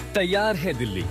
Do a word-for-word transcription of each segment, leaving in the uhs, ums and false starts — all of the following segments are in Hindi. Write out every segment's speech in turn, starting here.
तैयार है दिल्ली।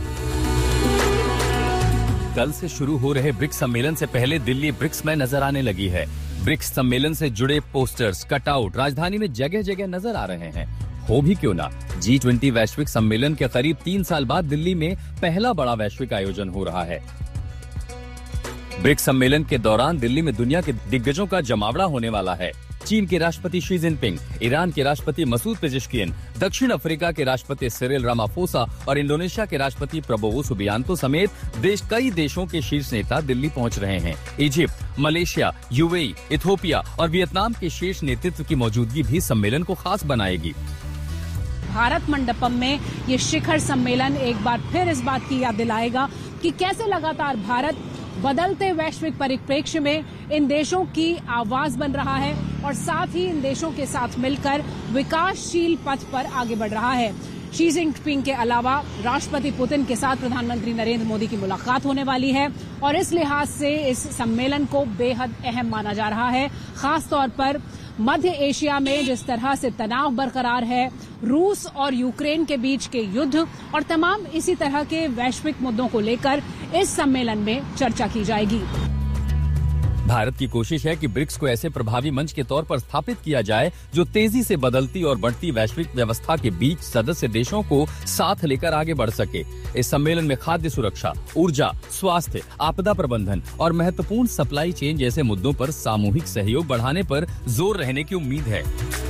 कल से शुरू हो रहे ब्रिक्स सम्मेलन से पहले दिल्ली ब्रिक्स में नजर आने लगी है। ब्रिक्स सम्मेलन से जुड़े पोस्टर्स, कटआउट राजधानी में जगह जगह नजर आ रहे हैं। हो भी क्यों ना, जी ट्वेंटी वैश्विक सम्मेलन के करीब तीन साल बाद दिल्ली में पहला बड़ा वैश्विक आयोजन हो रहा है। ब्रिक्स सम्मेलन के दौरान दिल्ली में दुनिया के दिग्गजों का जमावड़ा होने वाला है। चीन के राष्ट्रपति शी जिनपिंग, ईरान के राष्ट्रपति मसूद पेजेश्कियन, दक्षिण अफ्रीका के राष्ट्रपति सिरिल रामाफोसा और इंडोनेशिया के राष्ट्रपति प्रबोवो सुबियांतो समेत देश कई देशों के शीर्ष नेता दिल्ली पहुंच रहे हैं। इजिप्ट, मलेशिया, यूएई, इथियोपिया और वियतनाम के शीर्ष नेतृत्व की मौजूदगी भी सम्मेलन को खास बनाएगी। भारत मंडपम में ये शिखर सम्मेलन एक बार फिर इस बात की याद दिलाएगा कि कैसे लगातार भारत बदलते वैश्विक परिप्रेक्ष्य में इन देशों की आवाज बन रहा है और साथ ही इन देशों के साथ मिलकर विकासशील पथ पर आगे बढ़ रहा है। शी जिनपिंग के अलावा राष्ट्रपति पुतिन के साथ प्रधानमंत्री नरेंद्र मोदी की मुलाकात होने वाली है और इस लिहाज से इस सम्मेलन को बेहद अहम माना जा रहा है। खास तौर पर मध्य एशिया में जिस तरह से तनाव बरकरार है, रूस और यूक्रेन के बीच के युद्ध और तमाम इसी तरह के वैश्विक मुद्दों को लेकर इस सम्मेलन में चर्चा की जाएगी। भारत की कोशिश है कि ब्रिक्स को ऐसे प्रभावी मंच के तौर पर स्थापित किया जाए जो तेजी से बदलती और बढ़ती वैश्विक व्यवस्था के बीच सदस्य देशों को साथ लेकर आगे बढ़ सके। इस सम्मेलन में खाद्य सुरक्षा, ऊर्जा, स्वास्थ्य, आपदा प्रबंधन और महत्वपूर्ण सप्लाई चेन जैसे मुद्दों पर सामूहिक सहयोग बढ़ाने पर जोर रहने की उम्मीद है।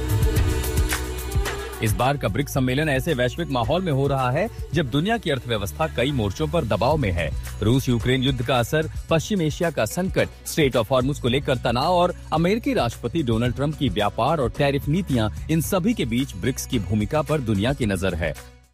इस बार का ब्रिक्स सम्मेलन ऐसे वैश्विक माहौल में हो रहा है जब दुनिया की अर्थव्यवस्था कई मोर्चों पर दबाव में है। रूस यूक्रेन युद्ध का असर, पश्चिम एशिया का संकट, स्ट्रेट ऑफ हॉर्मुज को लेकर तनाव और अमेरिकी राष्ट्रपति डोनाल्ड ट्रंप की व्यापार और टैरिफ नीतियां, इन सभी के बीच ब्रिक्स की भूमिका पर दुनिया की नजर है।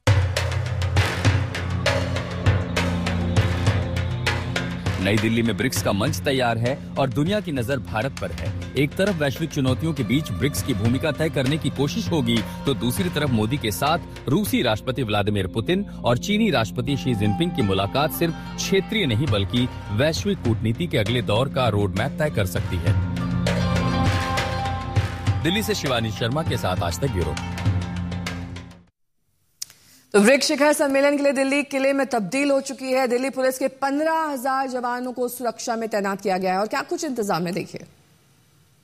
नई दिल्ली में ब्रिक्स का मंच तैयार है और दुनिया की नजर भारत पर है। एक तरफ वैश्विक चुनौतियों के बीच ब्रिक्स की भूमिका तय करने की कोशिश होगी, तो दूसरी तरफ मोदी के साथ रूसी राष्ट्रपति व्लादिमीर पुतिन और चीनी राष्ट्रपति शी जिनपिंग की मुलाकात सिर्फ क्षेत्रीय नहीं बल्कि वैश्विक कूटनीति के अगले दौर का रोड मैप तय कर सकती है। दिल्ली से शिवानी शर्मा के साथ आज तक ब्यूरो। तो ब्रिक्स शिखर सम्मेलन के लिए दिल्ली किले में तब्दील हो चुकी है। दिल्ली पुलिस के पंद्रह हजार जवानों को सुरक्षा में तैनात किया गया है और क्या कुछ इंतजाम है, देखिए।